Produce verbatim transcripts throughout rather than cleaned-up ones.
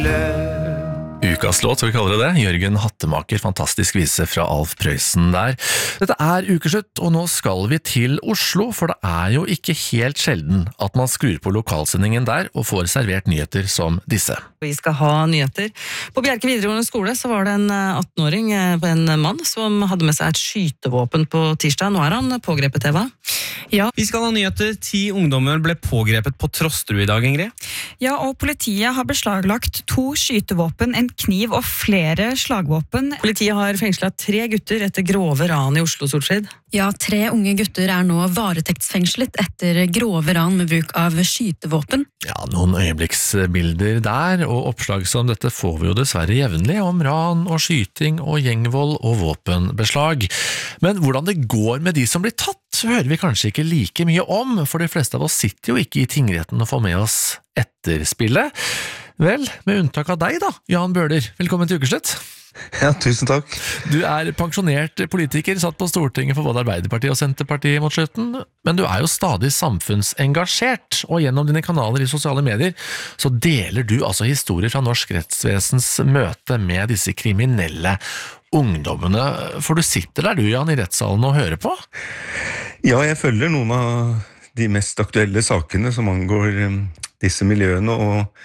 løp. Ukas låt, skal vi kalle det det. Jørgen Hattemaker, fantastisk vise fra Alf Prøysen der. Dette er ukeslutt, og nå skal vi til Oslo, for det er jo ikke helt sjelden at man skrur på lokalsendingen der og får servert nyheter som disse. Vi skal ha nyheter. På Bjerke videregående skole så var det en atten-åring, en mann, som hadde med seg et skytevåpen på tirsdag. Nå er han pågrepet, Eva. Ja. Vi skal ha nyheter. Ti ungdommer ble pågrepet på Trosterud i dag, Ingrid. Ja, og politiet har beslaglagt to skytevåpen, en kniv og flere slagvåpen. Politiet har fengslet tre gutter etter grove ran i Oslo Solskjed. Ja, tre unge gutter er nå varetektsfengslet etter grove ran med bruk av skytevåpen. Ja, noen øyeblikksbilder der, og oppslag som dette får vi jo dessverre jevnlig om ran og skyting og gjengvold og våpenbeslag. Men hvordan det går med de som blir tatt, hører vi kanskje ikke like mye om, for de fleste av oss sitter jo ikke i tingretten og får med oss etterspillet. Vel, med unntak av deg da, Jan Bøhler. Velkommen til ukeslutt. Ja, tusen takk. Du er pensjonert politiker, satt på Stortinget for både Arbeiderpartiet og Senterpartiet mot slutten, men du er jo stadig samfunnsengasjert, og gjennom dine kanaler i sosiale medier så deler du altså historier fra norsk rettsvesens møte med disse kriminelle ungdommene. For du sitter der du, Jan, i rettssalen og hører på? Ja, jeg følger noen av de mest aktuelle sakene som angår disse miljøene,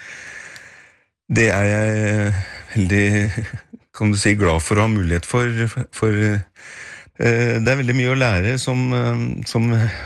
og det er jeg veldig, kan du si, glad for å ha mulighet for, for uh, det er veldig mye å lære som, uh, som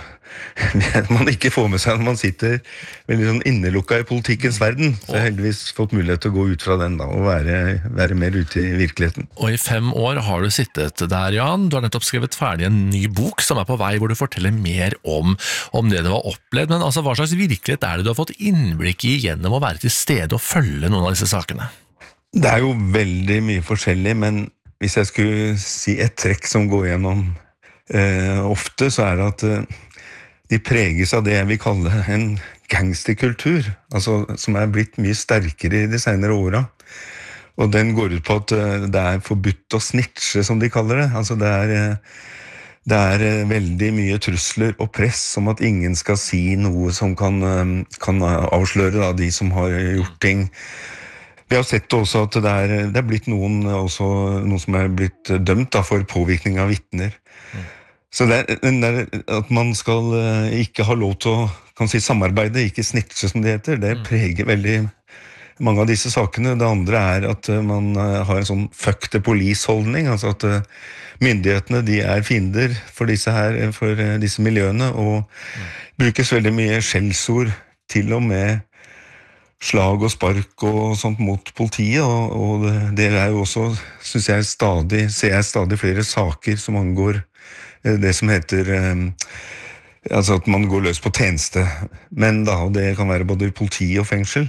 man ikke får med seg når man sitter veldig sånn innelukka i politikkens verden. Så jeg har heldigvis fått mulighet til å gå ut fra den da, og være, være mer ute i virkeligheten. Og i fem år har du sittet der, Jan. Du har nettopp skrevet ferdig en ny bok som er på vei, hvor du forteller mer om, om det du har opplevd. Men altså, hva slags virkelighet er det du har fått innblikk i gjennom å være til stede og følge noen av disse sakene? Det er jo veldig mye forskjellig, men hvis jeg skulle si et trekk som går gjennom eh, ofte, så er det at eh, de preges av det jeg vil kalle en gangsterkultur, altså som er blitt mye sterkere i de senere åra. Og den går ut på at eh, det er forbudt å snitche, som de kaller det. Altså det er, eh, det er eh, veldig mye trusler og press om at ingen skal si noe som kan, eh, kan avsløre da, de som har gjort ting. Vi har sett også at det er, det er blitt noen, også, noen som er blitt dømt da, for påvirkning av vitner. Mm. Så det er, det er at man skal ikke ha lov til å kan si, samarbeide, ikke snitche som det heter, det preger veldig mange av disse sakene. Det andre er at man har en sånn fuck the police-holdning, altså at myndighetene de er fiender for disse, her, for disse miljøene, og mm. brukes veldig mye skjellsord, til og med slag og spark og sånt mot politiet, og, og det er jo også, synes jeg, stadig, ser jeg stadig flere saker som angår det som heter eh, altså at man går løs på tjeneste, men da, det kan være både politi og fengsel.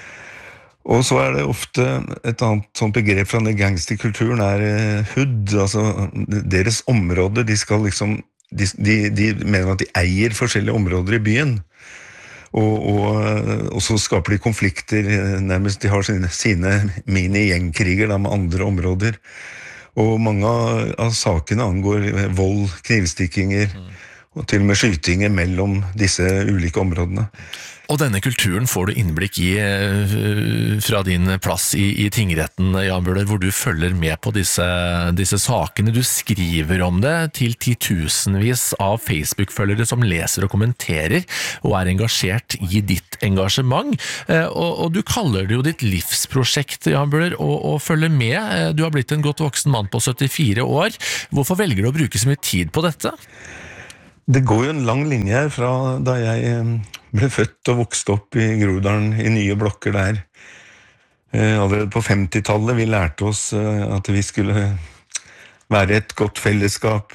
Og så er det ofte et annet sånt begrep fra den gangsterkulturen er eh, hood, altså deres områder, de skal liksom, de, de, de mener at de eier forskjellige områder i byen, Og, og, og så skaper de konflikter, nærmest de har sine, sine mini-gjengkriger da, med andre områder. Og mange av, av sakene angår vold, knivstikkinger, mm. og til og med skytinger mellom disse ulike områdene. Og denne kulturen får du innblikk i fra din plass i, i tingretten, Jan Bøhler, hvor du følger med på disse, disse sakene. Du skriver om det til titusenvis av Facebook-følgere som leser og kommenterer, og er engasjert i ditt engasjement. Og, og du kaller det jo ditt livsprosjekt, Jan Bøhler, å, å følge med. Du har blitt en godt voksen mann på syttifire år. Hvorfor velger du å bruke så mye tid på dette? Det går jo en lang linje her fra da jeg ble født og vokst opp i Groruddalen i nye blokker der. Allerede på femtitallet vi lærte oss at vi skulle være et godt fellesskap,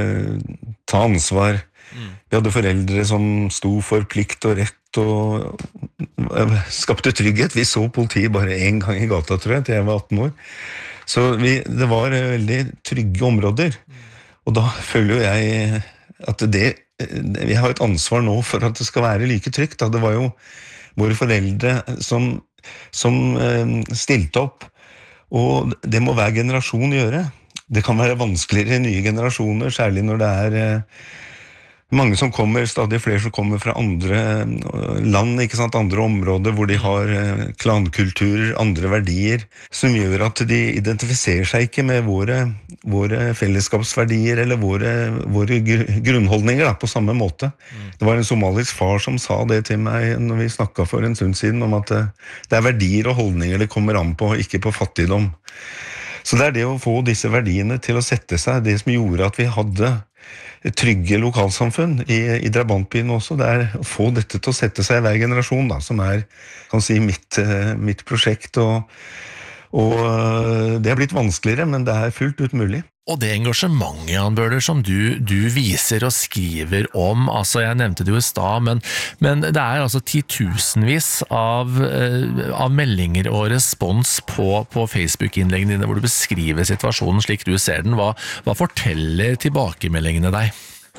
ta ansvar. Mm. Vi hadde foreldre som sto for plikt og rett og skapte trygghet. Vi så politiet bare en gang i gata, tror jeg, til jeg var atten år. Så vi, det var veldig trygge områder. Og da føler jo jeg at det, vi har et ansvar nå for at det skal være like trygt. Det var jo våre foreldre som, som stilte opp, og det må hver generasjon gjøre. Det kan være vanskeligere i nye generasjoner, særlig når det er mange som kommer, stadig flere som kommer fra andre land, ikke sant, andre områder hvor de har klankulturer, andre verdier, som gjør at de identifiserer seg ikke med våre, våre fellesskapsverdier eller våre, våre grunnholdninger da, på samme måte. Mm. Det var en somalisk far som sa det til meg når vi snakket for en stund siden, om at det er verdier og holdninger det kommer an på, ikke på fattigdom. Så det er det å få disse verdiene til å sette seg, det som gjorde at vi hadde trygge lokalsamfunn i, i Drabantbyen også, det er å få dette til å sette seg i hver generasjon, da, som er, kan si, mitt, mitt prosjekt, og, og det har blitt vanskeligere, men det er fullt ut mulig. Og det engasjementet, Jan Bøhler, som du, du viser og skriver om, altså jeg nevnte det jo i stad, men, men det er altså titusenvis av, av meldinger og respons på, på Facebook-innleggene dine, hvor du beskriver situasjonen slik du ser den. Hva, hva forteller tilbakemeldingene deg?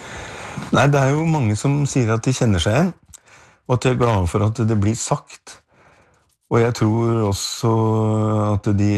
Nei, det er jo mange som sier at de kjenner seg igjen, og at de er glade for at det blir sagt. Og jeg tror også at de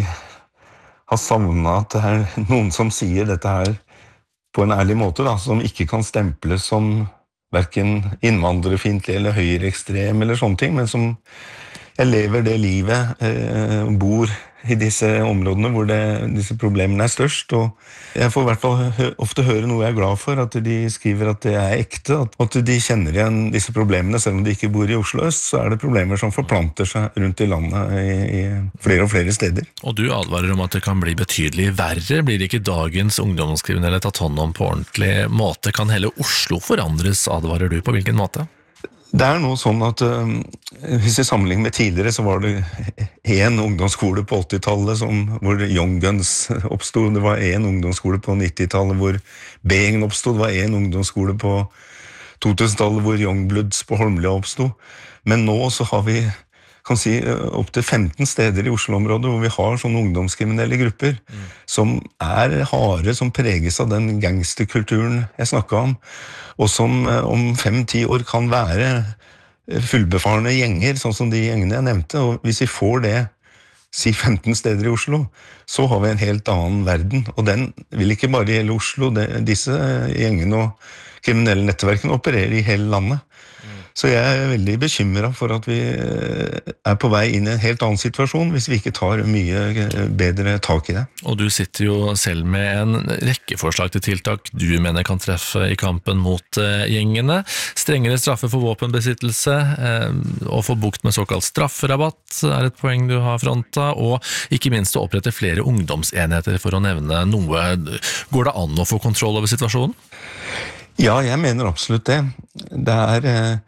har savnet at det er noen som sier dette her på en ærlig måte, da, som ikke kan stemples som hverken innvandrerfiendtlig eller høyreekstrem eller sånne ting, men som jeg lever det livet, eh, bor i disse områdene hvor det, disse problemene er størst, og jeg får i hvert fall hø ofte høre noe jeg er glad for, at de skriver at det er ekte, at, at de kjenner igjen disse problemene, selv om de ikke bor i Oslo øst, så er det problemer som forplanter seg rundt i landet i, i flere og flere steder. Og du advarer om at det kan bli betydelig verre, blir det ikke dagens ungdomskriminelle tatt hånd om på ordentlig måte? Kan hele Oslo forandres, advarer du, på hvilken måte? Det er noe sånn at uh, hvis vi sammenligner med tidligere, så var det en ungdomsskole på åttitallet som, hvor Young Guns oppstod, det var en ungdomsskole på nittitallet hvor B-gjengen oppstod, det var en ungdomsskole på totusentallet hvor Youngbloods på Holmlia oppstod. Men nå så har vi, kan si, opp til femten steder i Oslo-området hvor vi har sånne ungdomskriminelle grupper mm. som er harde, som preges av den gangsterkulturen jeg snakket om, og som om fem-ti år kan være fullbefarne gjenger, sånn som de gjengene jeg nevnte, og hvis vi får det, si femten steder i Oslo, så har vi en helt annen verden, og den vil ikke bare gjelde Oslo, det, disse gjengene og kriminelle nettverkene opererer i hele landet. Så jeg er veldig bekymret for at vi er på vei inn i en helt annen situasjon hvis vi ikke tar mye bedre tak i det. Og du sitter jo selv med en rekke forslag til tiltak du mener kan treffe i kampen mot gjengene. Strengere straffe for våpenbesittelse, å få bukt med såkalt strafferabatt er et poeng du har fronta, og ikke minst å opprette flere ungdomsenheter for å nevne noe. Går det an å få kontroll over situasjonen? Ja, jeg mener absolutt det. Det er eh,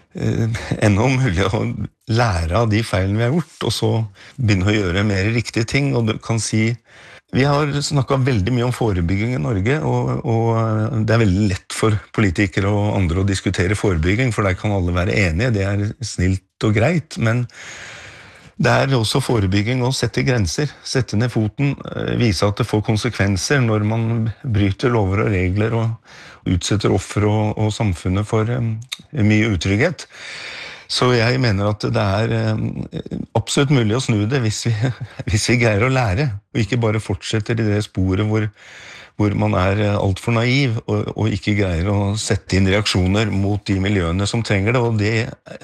ennå mulig å lære av de feilene vi har gjort, og så begynne å gjøre mer riktige ting. Og du kan si, vi har snakket veldig mye om forebygging i Norge, og, og det er veldig lett for politikere og andre å diskutere forebygging, for der kan alle være enige, det er snilt og greit, men det er også forebygging å sette grenser, sette ned foten, vise at det får konsekvenser når man bryter lover og regler og utsetter offer og, og samfunnet for um, mye utrygghet. Så jeg mener at det er um, absolutt mulig å snu det hvis vi, hvis vi greier å lære, og ikke bare fortsetter i det sporet hvor, hvor man er alt for naiv og, og ikke greier å sette inn reaksjoner mot de miljøene som trenger det, og det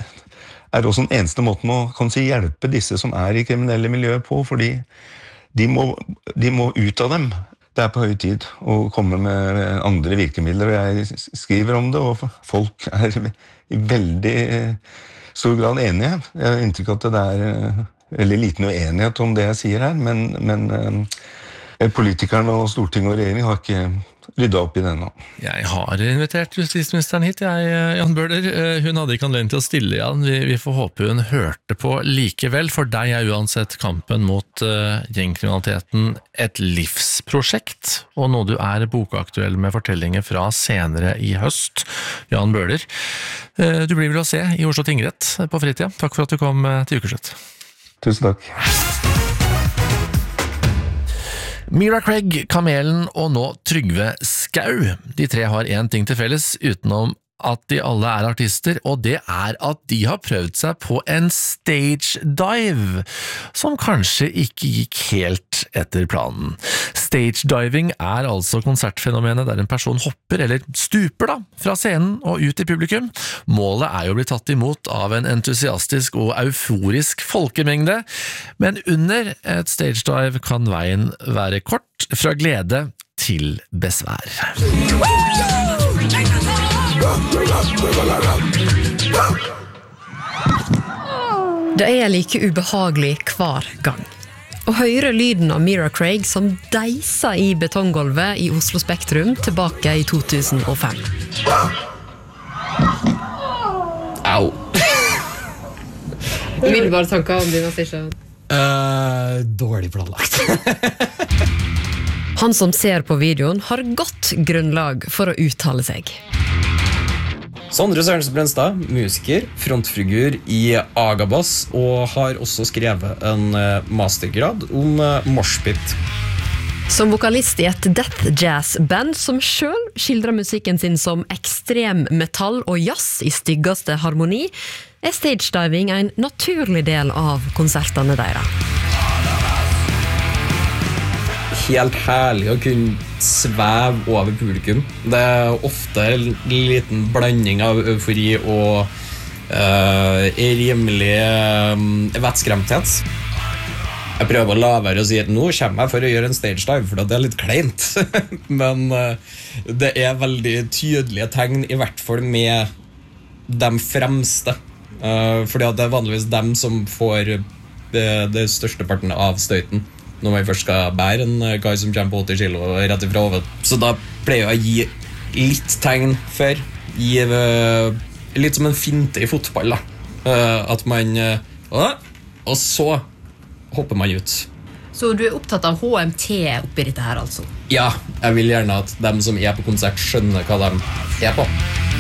er også den eneste måten å kan si, hjelpe disse som er i kriminelle miljøer på, fordi de må, de må ut av dem. Det er på høy tid å komme med andre virkemidler, og jeg skriver om det, og folk er i veldig stor grad enige. Jeg har inntrykk av at det er veldig liten uenighet om det jeg sier her, men, men politikerne og Stortinget og regjering har ikke rydda opp i det nå. Jeg har invitert justisministeren hit, jeg, Jan Bøhler. Hun hadde ikke anledning til å stille, Jan. Vi, vi får håpe hun hørte på likevel. For deg er uansett kampen mot uh, gjengkriminaliteten et livsprosjekt, og noe du er bokaktuell med fortellinger fra senere i høst. Jan Bøhler, uh, du blir vel å se i Oslo tingrett på fritida. Takk for at du kom uh, til Ukeslutt. Tusen takk. Mira Craig, Kamelen og nå Trygve Skau. De tre har en ting til felles, utenom at de alle er artister, og det er at de har prøvd seg på en stage dive, som kanskje ikke gikk helt etter planen. Stage diving er altså konsertfenomenet der en person hopper, eller stuper da, fra scenen og ut i publikum. Målet er jo å bli tatt imot av en entusiastisk og euforisk folkemengde, men under et stage dive kan veien være kort fra glede til besvær. Det er like ubehagelig hver gang. Å høre lyden av Mira Craig som deiser i betonggolvet i Oslo Spektrum tilbake i to tusen og fem. Au. Umiddelbare tanker om dine siste? Uh, dårlig planlagt. Han som ser på videoen har godt grunnlag for å uttale seg. Sondre Sørensen Brenstad, musiker, frontfigur i Agabass, og har også skrevet en mastergrad om moshpit. Som vokalist i et death jazz band som selv skildrer musikken sin som ekstrem metall og jazz i styggeste harmoni, er stagediving en naturlig del av konsertene deres. Helt herlig å kunne sveve over publikum. Det er ofte en liten blanding av eufori og uh, rimelig uh, vettskremthet. Jeg prøver å la være å si at nå kommer jeg for å gjøre en stage dive, for det er litt kleint. Men uh, det er veldig tydelige tegn, i hvert fall med de fremste. Uh, fordi at det er vanligvis dem som får det, det største parten av støyten når man først skal bære en guy som kommer på åtti kilo rett ifra hodet. Så da pleier jeg å gi litt tegn før. Gi uh, litt som en finte i fotball da. Uh, at man uh, og så hopper man ut. Så du er opptatt av H M T oppi dette her altså? Ja, jeg vil gjerne at dem som er på konsert skjønner hva de er på.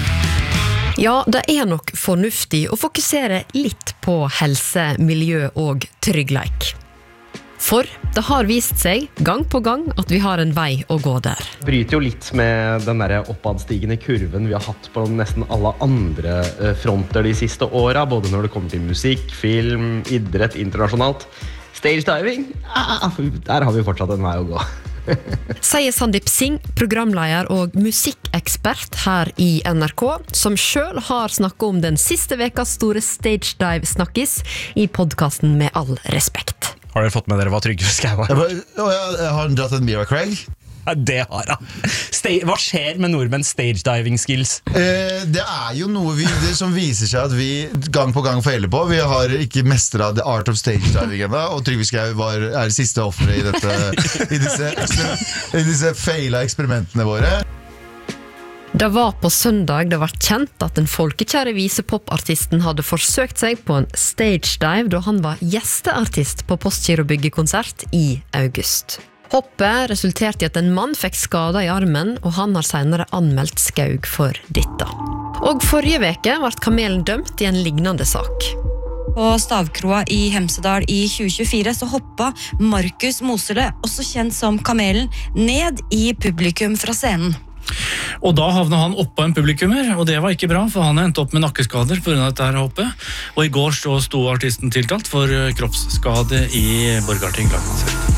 Ja, det er nok fornuftig å fokusere litt på helse, miljø og tryggleik. For det har vist seg gang på gang at vi har en vei å gå der. Bryter jo litt med den der oppadstigende kurven vi har hatt på nesten alle andre fronter de siste årene, både når det kommer til musikk, film, idrett, internasjonalt. Stage diving, ah, der har vi fortsatt en vei å gå. Sier Sandeep Singh, programleder og musikkekspert her i N R K, som selv har snakket om den siste vekas store stage dive-snakkis i podcasten Med all respekt. Har dere fått med dere hva Trygve Skau har? Jeg, jeg har han dratt en Mira Craig. Ja, det har han. Sta- Hva skjer med nordmenn stage diving skills? Eh, det er jo noe vi, det som viser seg at vi gang på gang feiler på. Vi har ikke mestret the art of stage diving enda, og Trygve Skau var, er siste offeret i, dette, i disse, i disse feila eksperimentene våre. Det var på søndag det var kjent at den folkekjære visepopartisten hadde forsøkt seg på en stage dive da han var gjesteartist på Postgirobygget-konsert i august. Hoppet resulterte i at en mann fikk skader i armen, og han har senere anmeldt Skaug for dette. Og forrige veke ble kamelen dømt i en lignende sak. På Stavkroa i Hemsedal i tjue tjuefire så hoppa Markus Mosele, også kjent som Kamelen, ned i publikum fra scenen. Og da havna han oppå en publikummer, og det var ikke bra, for han endte opp med nakkeskader på grunn av dette her hoppet. Og i går så sto artisten tiltalt for kroppsskade i Borgarting lagmannsrett.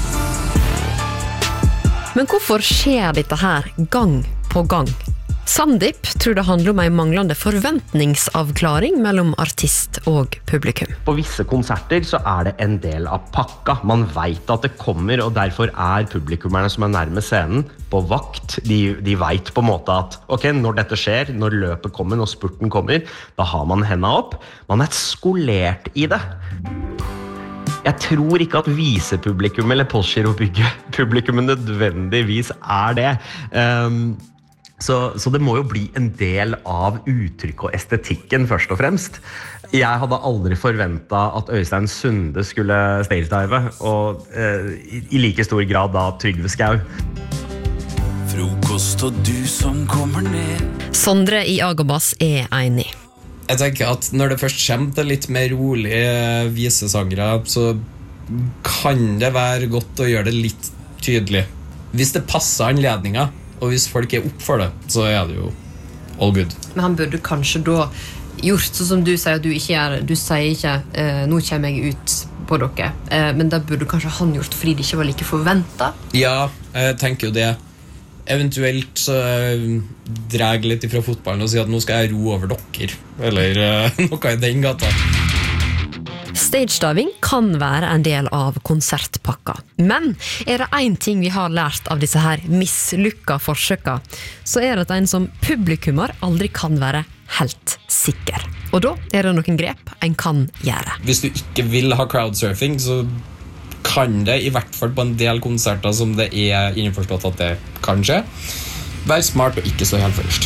Men hvorfor skjer dette her gang på gang? Sandeep tror det handler om en manglende forventningsavklaring mellom artist og publikum. På visse konserter så er det en del av pakka. Man vet at det kommer, og derfor er publikummerne som er nærme scenen på vakt. De, de vet på en måte at ok, når dette skjer, når løpet kommer, når spurten kommer, da har man hendene opp. Man er skolert i det. Jeg tror ikke at visepublikum eller Postgirobygget-publikum nødvendigvis er det. Um, Så, så det må jo bli en del av uttrykk og estetikken først og fremst. Jeg hadde aldri forventet at Øystein Sunde skulle stagedive, og eh, i, i like stor grad da Trygve Skau. Frokost og du som kommer ned. Sondre i Agabass er enig. Jeg tenker at når det først kommer til litt mer rolige visesangere, så kan det være godt å gjøre det litt tydelig. Hvis det passer anledninger, og hvis folk er opp for det, så er det jo all good. Men han burde kanskje da gjort sånn som du sier at du ikke gjør. Du sier ikke, eh, nå kommer jeg ut på dere. Eh, men det burde kanskje han gjort fordi det ikke var like forventet. Ja, jeg tenker jo det. Eventuelt så drar jeg litt ifra fotballen og sier at nå skal jeg ro over dere. Eller uh, noe i den gata. Stagediving kan være en del av konsertpakka. Men er det en ting vi har lært av disse her mislykka forsøka, så er det at en som publikummer aldri kan være helt sikker. Og da er det noen grep en kan gjøre. Hvis du ikke vil ha crowdsurfing, så kan det, i hvert fall på en del konserter som det er innforstått at det kan skje, vær smart og ikke stå helt først.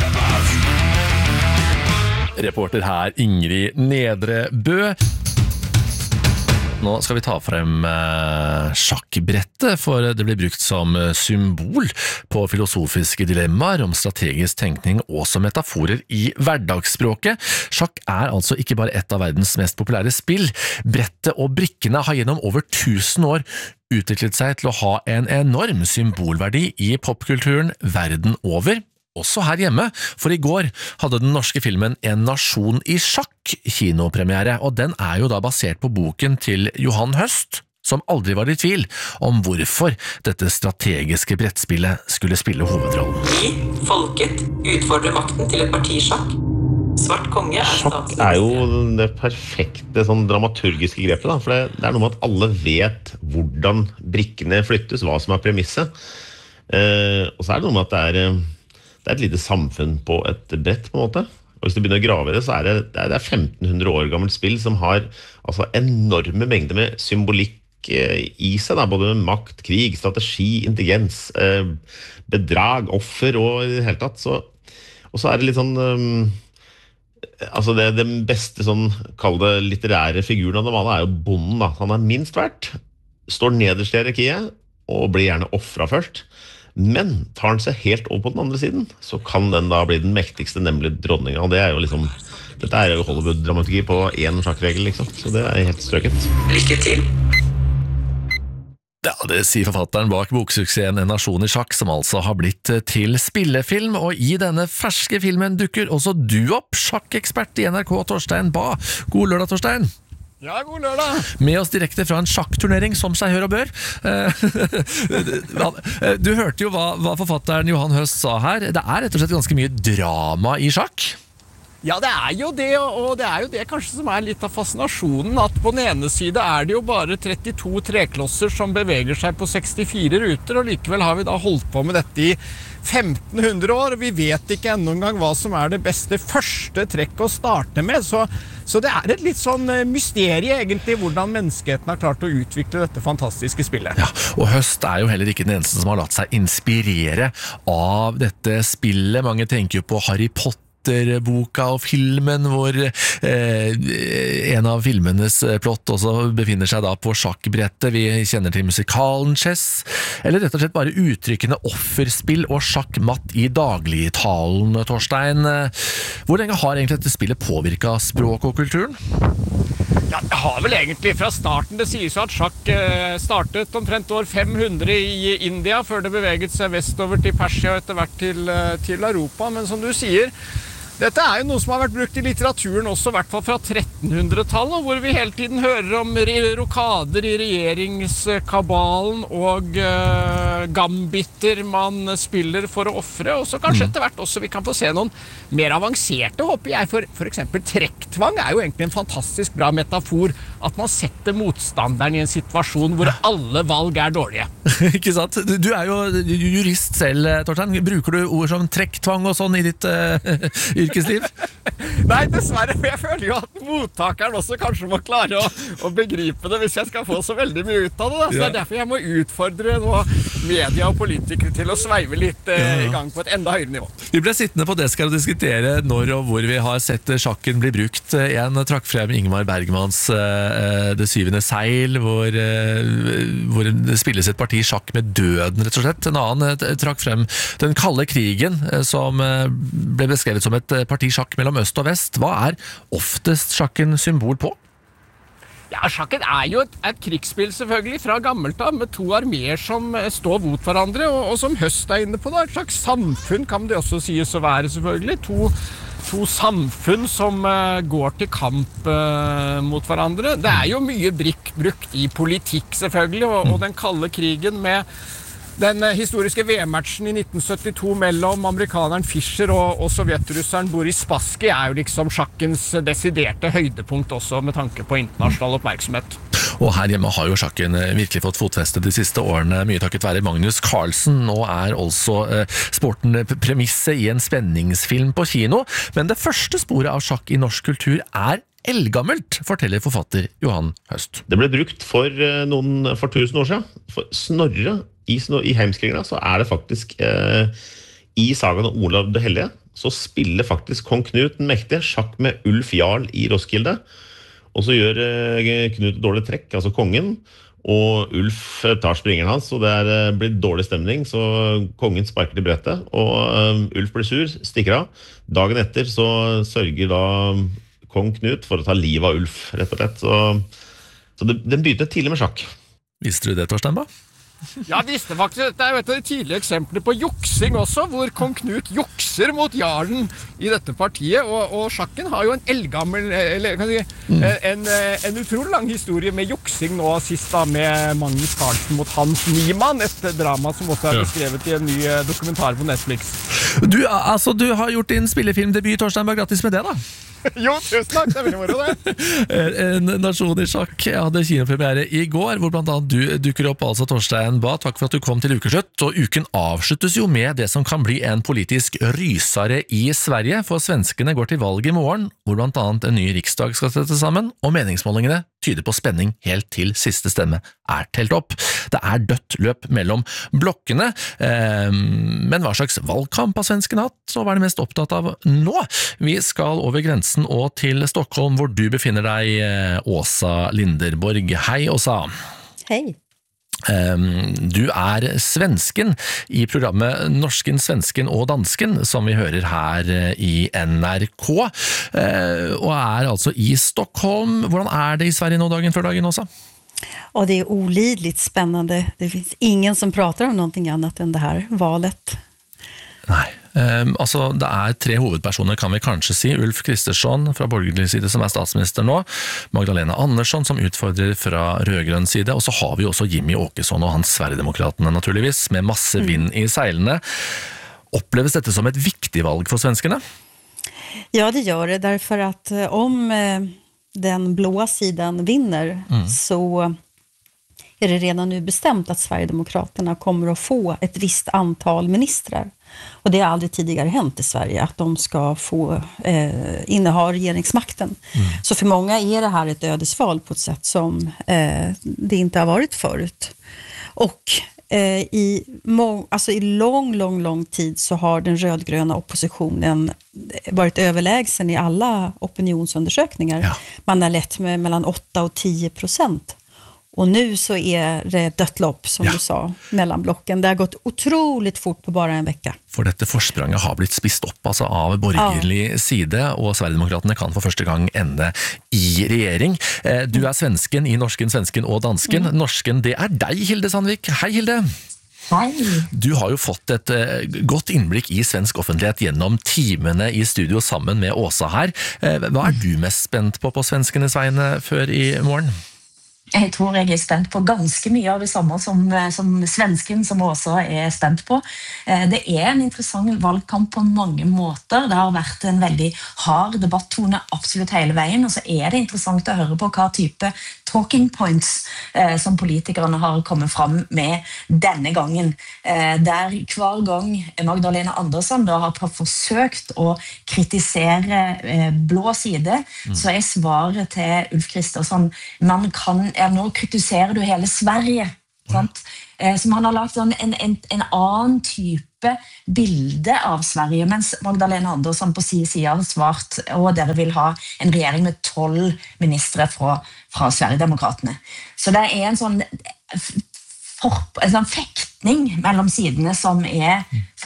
Reporter her Ingrid Nedre Bø. Nå skal vi ta frem eh, sjakkbrettet, for det blir brukt som symbol på filosofiske dilemmaer om strategisk tenkning og som metaforer i hverdagsspråket. Sjakk er altså ikke bare et av verdens mest populære spill. Brettet og brikkene har gjennom over tusen år utviklet seg til å ha en enorm symbolverdi i popkulturen verden over. Også her hjemme, for i går hadde den norske filmen En nasjon i sjakk kinopremiere, og den er jo da basert på boken til Johan Høst, som aldri var i tvil om hvorfor dette strategiske brettspillet skulle spille hovedrollen. Vi, folket, utfordrer makten til et parti sjakk. Svart konge er Sjakk er jo det perfekte sånn dramaturgiske grepet, da, for det, det er noe med at alle vet hvordan brikkene flyttes, hva som er premisset. Eh, og så er det noe med at det er Det er et lite samfunn på et brett, på en måte. Og hvis du begynner å grave i det, så er det, det er femten hundre år gammelt spill som har altså, enorme mengder med symbolikk eh, i seg, da. Både makt, krig, strategi, intelligens, eh, bedrag, offer og i det hele tatt. Så, og så er det litt sånn um, altså det, den beste sånn, kall det litterære figuren av dem alle er jo bonden, da. Han er minst verdt, står nederst i hierarkiet og blir gjerne offret først. Men tar han seg helt over på den andre siden, så kan den da bli den mektigste, nemlig dronninga. Og det er jo liksom, dette er jo Hollywood-dramaturgi på en sjakkregel, liksom. Så det er helt strøket. Lykke til! Ja, det sier forfatteren bak boksuksessen En nasjon i sjakk, som altså har blitt til spillefilm. Og i denne ferske filmen dukker også du opp, sjakkekspert i N R K, Torstein Bae. God lørdag, Torstein! Ja, god lørdag! Med oss direkte fra en sjakkturnering, som seg hør og bør. Du hørte jo hva, hva forfatteren Johan Høst sa her. Det er rett og slett ganske mye drama i sjakk. Ja, det er jo det, og det er jo det kanskje som er litt av fascinasjonen, at på den ene side er det jo bare trettito treklosser som beveger seg på sekstifire ruter, og likevel har vi da holdt på med dette i femten hundre år, og vi vet ikke enda en gang hva som er det beste første trekk å starte med, så, så det er et litt sånn mysterie egentlig, hvordan menneskeheten har klart å utvikle dette fantastiske spillet. Ja, og Høst er jo heller ikke den eneste som har latt seg inspirere av dette spillet. Mange tenker jo på Harry Potter, boka og filmen, hvor eh, en av filmenes plott også befinner seg da på sjakkbrettet. Vi kjenner til musikalen Chess, eller rett og slett bare uttrykkene offerspill og sjakkmatt i dagligtalen. Torstein, hvor lenge har egentlig dette spillet påvirket språk og kulturen? Ja, det har vel egentlig fra starten. Det sies jo at sjakk startet omtrent år fem hundre i India, før det beveget seg vestover til Persia og etter hvert til, til Europa. Men som du sier, dette er jo noe som har vært brukt i litteraturen også, i hvert fall fra trettenhundretallet, hvor vi hele tiden hører om rokader i regjeringskabalen og uh, gambiter man spiller for å offre, og så kanskje etter hvert også vi kan få se noen mer avanserte, håper jeg, for, for eksempel trekktvang er jo egentlig en fantastisk bra metafor, at man setter motstanderen i en situasjon hvor alle valg er dårlige. Ikke sant? Du er jo jurist selv, Torstein. Bruker du ord som trekktvang og sånn i ditt uh, yrkesliv? Nei, dessverre, for jeg føler jo at mottakeren også kanskje må klare å, å begripe det hvis jeg skal få så veldig mye ut av det. Da. Så ja. Det er derfor jeg må utfordre nå media og politikere til å sveive litt eh, ja. i gang på et enda høyere nivå. Vi ble sittende på desk og diskutere når og hvor vi har sett sjakken bli brukt. En trakk frem Ingmar Bergmans eh, Det syvende seil, hvor, eh, hvor det spilles et parti sjakk med døden, rett og slett. En annen eh, trakk frem Den kalde krigen, eh, som eh, ble beskrevet som et parti sjakk mellom øst og vest. Hva er oftest sjakken symbol på? Ja, sjakken er jo et, et krigsspill selvfølgelig fra gammelt av, med to arméer som står mot hverandre, og, og som Høst er inne på, da, et slags samfunn kan det også sies å være selvfølgelig. To, to samfunn som uh, går til kamp uh, mot hverandre. Det er jo mye bruk, brukt i politikk selvfølgelig, og, og den kalde krigen med den historiske V M-matchen i nitten syttito mellom amerikaneren Fischer og, og sovjetrusseren Boris Spassky er jo liksom sjakkens desiderte høydepunkt også med tanke på internasjonal oppmerksomhet. Og her hjemme har jo sjakken virkelig fått fotfeste de siste årene, mye takket være Magnus Carlsen. Nå er altså eh, sporten premisset i en spenningsfilm på kino, men det første sporet av sjakk i norsk kultur er eldgammelt, forteller forfatter Johan Høst. Det ble brukt for noen for tusen år siden. For Snorre i, i Heimskringla så er det faktisk eh, i sagaen om Olav det Hellige, så spiller faktisk kong Knut den mektige sjakk med Ulf Jarl i Roskilde. Og så gjør eh, Knut et dårlig trekk, altså kongen, og Ulf tar springeren hans, og det er, eh, blir dårlig stemning, så kongen sparker til brettet, og eh, Ulf blir sur, stikker av. Dagen etter så sørger da kong Knut for å ta livet av Ulf, rett og slett. Så, så det, den begynte tidlig med sjakk. Visste du det, Torstein Ba? Ja, visste faktisk, det er jo et av de tidlige eksempler på juksing også, hvor kong Knut jukser mot jarlen i dette partiet, og, og sjakken har jo en eldgammel, eller kan jeg si, mm. en, en utrolig lang historie med juksing nå sist da, med Magnus Carlsen mot Hans Niemann, et drama som også er beskrevet i en ny dokumentar på Netflix. Du, altså, du har gjort din spillefilmdebut, Torstein Ba, grattis med det da. Jo, tusen takk, det er veldig moro det. En nasjon i sjakk hadde kinopremiere i går, hvor blant annet du dukker opp, altså Torstein Ba. Takk for at du kom til Ukeslutt, og uken avsluttes jo med det som kan bli en politisk rysare i Sverige, for svenskene går til valg i morgen, hvor blant annet en ny riksdag skal sette sammen, og meningsmålingene tyder på spenning helt til siste stemme er telt opp. Det er dødt løp mellom blokkene, men hva slags valgkamp har svenskene hatt, og hva er det mest opptatt av nå? Vi skal over grensen og til Stockholm, hvor du befinner deg, Åsa Linderborg. Hei, Åsa. Hei. Du er svensken i programmet Norsken, Svensken og Dansken, som vi hører her i N R K, og er altså i Stockholm. Hvordan er det i Sverige nå dagen før dagen, Åsa? Och det är olidligt spännande. Det finns ingen som pratar om någonting annat än det här valet. Nej. Um, altså, det er tre hovedpersoner, kan vi kanskje si. Ulf Kristersson fra borgerlig side, som er statsminister nå. Magdalena Andersson, som utfordrer fra rødgrønn side. Og så har vi også Jimmy Åkesson og hans Sverigedemokraterne, naturligvis, med masse vind i seilene. Oppleves dette som et viktig valg for svenskene? Ja, det gör det. Därför att om den blåa sidan vinner mm. så är det redan nu bestämt att Sverigedemokraterna kommer att få ett visst antal ministrar. Och det har aldrig tidigare hänt i Sverige att de ska få eh, inneha regeringsmakten. Mm. Så för många är det här ett ödesval på ett sätt som eh, det inte har varit förut. Och eh, i, må- alltså i lång, lång, lång tid så har den rödgröna oppositionen varit överlägsen i alla opinionsundersökningar. Ja. Man har lett med mellan åtta och tio procent. Och nu så är det dött lopp, som ja. du sa, mellan blocken. Det har gått otroligt fort på bara en vecka. For dette forspranget har blitt spist opp altså, av borgerlig ja. side, og Sverigedemokraterne kan for første gang ende i regjering. Du er svensken i Norsken, Svensken og Dansken. Mm. Norsken, det er deg, Hilde Sandvik. Hei, Hilde! Hei. Du har jo fått et uh, godt innblikk i svensk offentlighet gjennom timene i studio sammen med Åsa her. Uh, hva er du mest spent på på svenskenes vegne før i morgen? Jeg tror jeg er spent på ganske mye av det samme som, som svensken, som også er spent på. Det er en interessant valgkamp på mange måter. Det har vært en veldig hard debattone absolutt hele veien, og så er det interessant å høre på hva type talking points eh, som politikerne har kommet fram med denne gangen. Eh, der hver gang Magdalena Andersson da har forsøkt å kritisere eh, blå side, mm. så er svaret til Ulf Kristersson, man kan, ja, nå kritiserer du hele Sverige, sant? Eh, som han har lagt en, en, en, en annen type bilde av Sverige, mens Magdalena Andersson på sin side har svart, og dere vil ha en regjering med tolv ministre fra, fra Sverigedemokratene. Så det er en sånn, for, en sånn fektning mellom sidene som er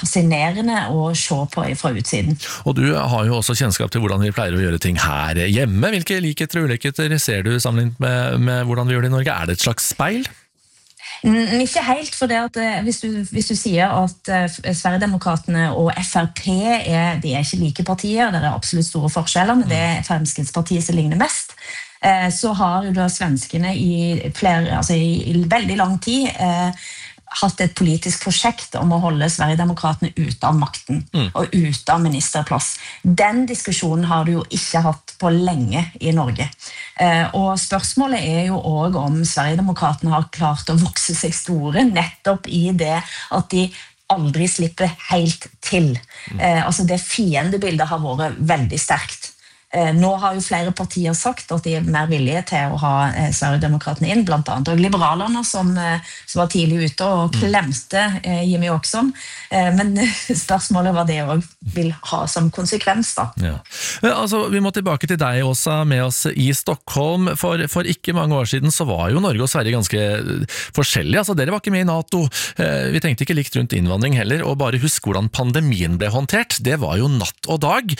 fascinerende å se på fra utsiden. Og du har jo også kjennskap til hvordan vi pleier å gjøre ting her hjemme. Hvilke likheter og ulikheter ser du sammenlignet med, med hvordan vi gjør det i Norge? Er det et slags speil? Mm, Ikke helt, for det at eh, hvis, du, hvis du sier at eh, Sverigedemokratene og F R P er, de er ikke like partier, det er absolutt store forskjeller, men det er Fremskrittspartiet som ligner mest, eh, så har jo da svenskene i, flere, altså i, i veldig lang tid eh, hatt et politisk prosjekt om å holde Sverigedemokratene ute av makten mm. og ute av ministerplass. Den diskusjonen har du jo ikke hatt på lenge i Norge. Eh, og spørsmålet er jo også om Sverigedemokratene har klart å vokse seg store nettopp i det at de aldri slipper helt til. Eh, altså det fiendebildet har vært veldig sterkt. Nå har jo flere partier sagt at de er mer villige til å ha Sverigedemokratene inn, blant annet og liberalerne som, som var tidlig ute og klemte Jimmy Åkesson. Men spørsmålet var det også vil ha som konsekvens da. Ja. Altså, vi må tilbake til deg også, med oss i Stockholm. For, for ikke mange år siden så var jo Norge og Sverige ganske forskjellige. Altså, dere var ikke med i NATO. Vi tenkte ikke likt rundt innvandring heller, og bare husk hvordan pandemien ble håndtert. Det var jo natt og dag.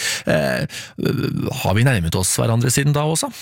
Har vi närmat oss varandra siden da också?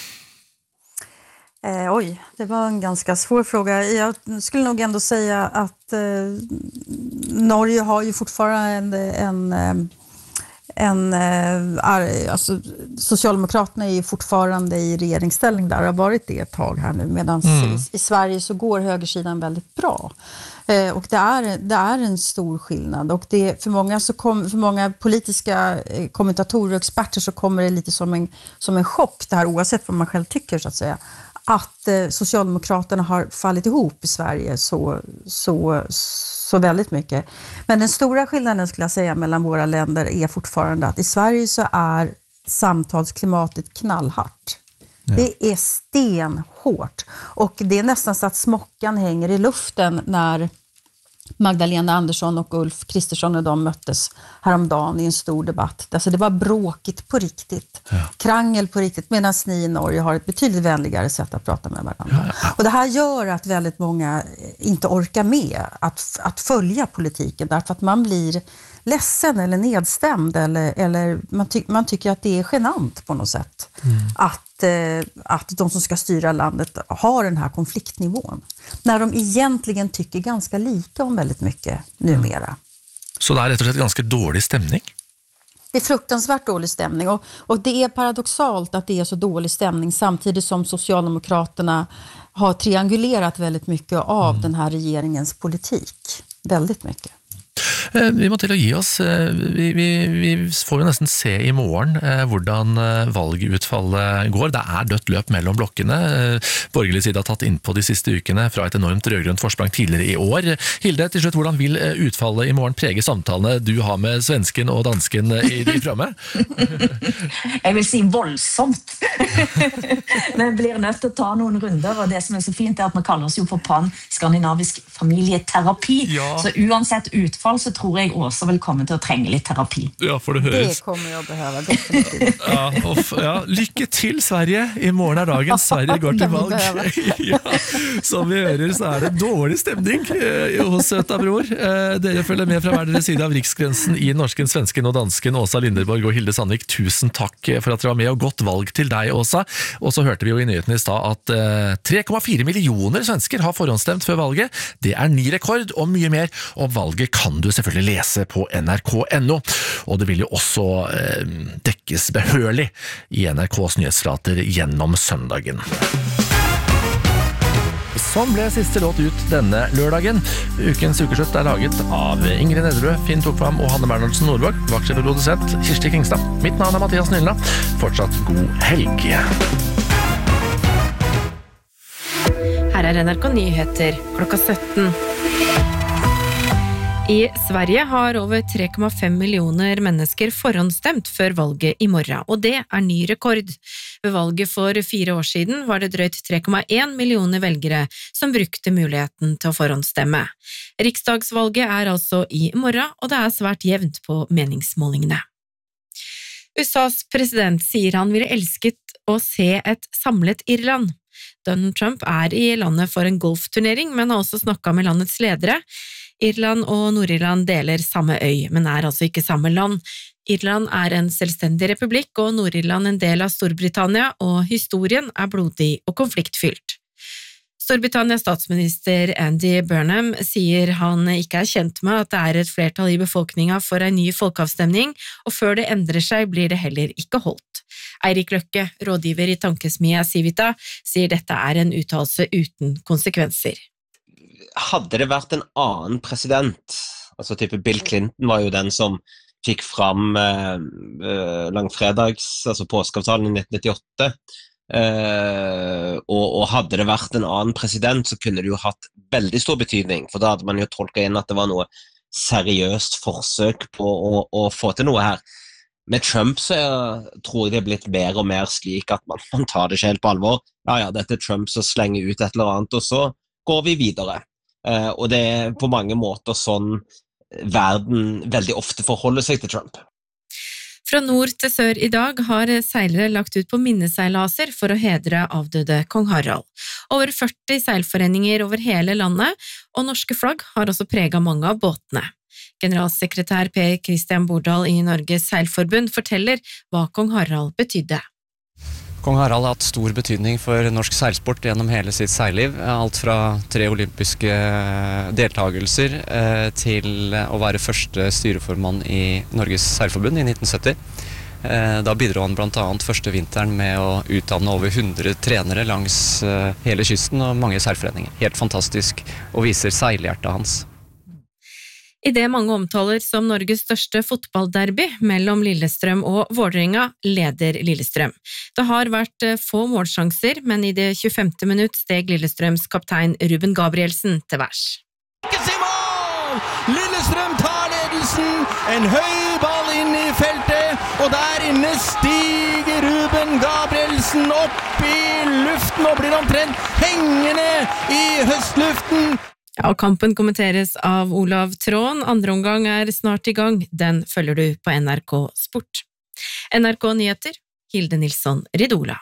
Eh, oj, det var en ganska svår fråga. Jag skulle nog ändå säga att eh, Norge har ju fortfarande en, en, en eh, alltså, Socialdemokraterna är ju fortfarande i regeringsställning där, har varit det ett tag här nu, medan mm. i, i Sverige så går högersidan väldigt bra. Och det är, det är en stor skillnad, och det, för, många så kom, för många politiska kommentatorer och experter så kommer det lite som en, som en chock, det här oavsett vad man själv tycker så att säga, att eh, Socialdemokraterna har fallit ihop i Sverige så, så, så väldigt mycket. Men den stora skillnaden skulle jag säga mellan våra länder är fortfarande att i Sverige så är samtalsklimatet knallhårt. Ja. Det är stenhårt, och det är nästan så att smockan hänger i luften när Magdalena Andersson och Ulf Kristersson och de möttes häromdagen i en stor debatt. Alltså det var bråkigt på riktigt. Ja. Krangel på riktigt, medan ni i Norge har ett betydligt vänligare sätt att prata med varandra. Ja. Och det här gör att väldigt många inte orkar med att, att följa politiken, därför att man blir ledsen eller nedstämd, eller, eller man, ty, man tycker att det är genant på något sätt. Mm. Att, eh, att de som ska styra landet har den här konfliktnivån. När de egentligen tycker ganska lika om väldigt mycket numera. Mm. Så det är rätt och slett ganska dålig stämning? Det är fruktansvärt dålig stämning, och, och det är paradoxalt att det är så dålig stämning samtidigt som Socialdemokraterna har triangulerat väldigt mycket av mm. den här regeringens politik. Väldigt mycket. Vi må til å gi oss. Vi, vi, vi får jo nesten se i morgen eh, hvordan valgutfallet går. Det er dødt løp mellom blokkene. Borgerlig side har tatt inn på de siste ukene fra et enormt rødgrønt forsprang tidligere i år. Hilde, til slutt, hvordan vil utfallet i morgen prege samtalene du har med svensken og dansken i, i programmet? Jeg vil si voldsomt. Men blir nødt til å ta noen runder, og det som er så fint er at vi kaller oss jo for pan-skandinavisk familieterapi. Ja. Så uansett utfall så tror jeg også vil komme til å trenge litt terapi. Ja, for det høres. Det kommer jeg å behøve, definitivt. Ja, og, ja, lykke til, Sverige. I morgen er dagen. Sverige går til valg. Ja, som vi hører, så er det dårlig stemning hos søta bror. Dere følger med fra hver deres side av riksgrensen i norsken, svensken og dansken. Åsa Linderborg og Hilde Sandvik, tusen takk for at dere var med, og godt valg til deg, Åsa. Og så hørte vi jo i nyheten i stad at tre komma fire millioner svensker har forhåndsstemt før valget. Det er ny rekord, og mye mer. Og valget kan du selvfølgelig lese på N R K punktum N O, og det vil jo også eh, dekkes behørlig i N R K's nyhetsflater gjennom søndagen. Sånn ble siste låt ut denne lørdagen. Ukens ukeslutt er laget av Ingrid Nedderød, Finn Tokvam og Hanne Bernhardsen Nordvåg. Vaksjef og produsent Kirsti Kingstad. Mitt navn er Mathias Nylla. Fortsatt god helg. Her er N R K Nyheter klokka sytten. I Sverige har over tre komma fem millioner mennesker forhåndsstemt før valget i morgen, og det er ny rekord. Ved valget for fire år siden var det drøyt tre komma en millioner velgere som brukte muligheten til å forhåndsstemme. Riksdagsvalget er altså i morgen, og det er svært jevnt på meningsmålingene. U S A's president sier han ville elsket å se et samlet Irland. Donald Trump er i landet for en golfturnering, men har også snakket med landets ledere. Irland og Nord-Irland deler samme øy, men er altså ikke samme land. Irland er en selvstendig republikk, og Nord-Irland en del av Storbritannia, og historien er blodig og konfliktfylt. Storbritannias statsminister Andy Burnham sier han ikke er kjent med at det er et flertall i befolkningen for en ny folkeavstemning, og før det endrer seg blir det heller ikke holdt. Eirik Løkke, rådgiver i tankesmia Civita, sier dette er en uttalelse uten konsekvenser. Hadde det vært en annen president, altså type Bill Clinton var jo den som fikk fram eh, langfredags, altså påskeavtalen i nitten nittiåtte, eh, og, og hadde det vært en annen president, så kunne det jo hatt veldig stor betydning, for da hadde man jo tolket inn at det var noe seriøst forsøk på å, å få til noe her. Med Trump så tror jeg det er blitt mer og mer slik at man, man tar det ikke helt på alvor. Ja, ja, dette er Trump som slenger ut et eller annet, og så går vi videre. Uh, og det er på mange måter sånn verden veldig ofte forholder seg til Trump. Fra nord til sør i dag har seilere lagt ut på minneseilaser for å hedre avdøde kong Harald. Over førti seilforeninger over hele landet, og norske flagg har også preget mange av båtene. Generalsekretær Per Christian Bordal i Norges Seilforbund forteller hva kong Harald betydde. Kong Harald har hatt stor betydning for norsk seilsport gjennom hele sitt seilliv, alt fra tre olympiske deltagelser til å være første styreformann i Norges Seilforbund i nitten sytti. Da bidro han blant annet første vinteren med å utdanne over hundre trenere langs hele kysten og mange seilforeninger. Helt fantastisk, og viser seilhjertet hans. I det mange omtaler som Norges største fotballderby mellom Lillestrøm og Vålerenga, leder Lillestrøm. Det har vært få målsjanser, men i det tjuefemte minutt steg Lillestrøms kaptein Ruben Gabrielsen til værs. Lillestrøm tar ledelsen, en høy ball inn i feltet, og der inne stiger Ruben Gabrielsen opp i luften og blir omtrent hengende i høstluften. Ja, og kampen kommenteres av Olav Tråen. Andre omgang er snart i gang. Den følger du på N R K Sport. N R K Nyheter, Hilde Nilsson Ridola.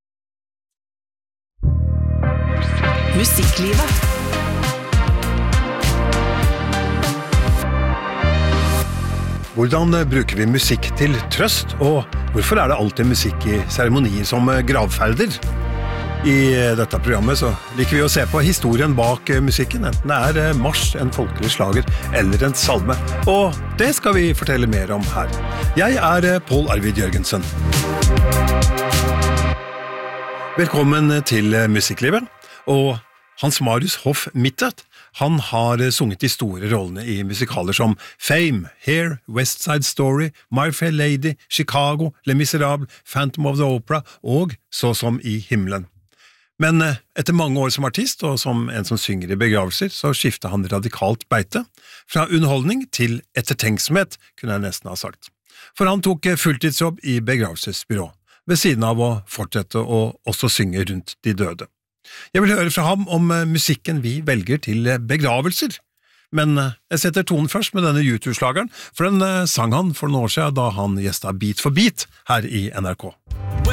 Musikklivet. Hvordan bruker vi musikk til trøst, og hvorfor er det alltid musikk i seremonier som gravferder? I dette programmet så liker vi å se på historien bak musikken, enten det er marsj, en folkelig slager eller en salme. Og det skal vi fortelle mer om her. Jeg er Pål Arvid Jørgensen. Velkommen til Musikklivet. Og Hans Marius Hoff Mittet, han har sunget de store rollene i musikaler som Fame, Hair, West Side Story, My Fair Lady, Chicago, Les Miserables, Phantom of the Opera og Så som i himmelen. Men etter mange år som artist, og som en som synger i begravelser, så skiftet han radikalt beite, fra underholdning til ettertenksomhet, kunne jeg nesten ha sagt. For han tok fulltidsjobb i begravelsesbyrå, ved siden av å fortsette å også synge rundt de døde. Jeg vil høre fra ham om musikken vi velger til begravelser, men jeg setter tonen først med denne YouTube-slageren, for den sang han for noen år siden da han gjestet Beat for Beat her i N R K.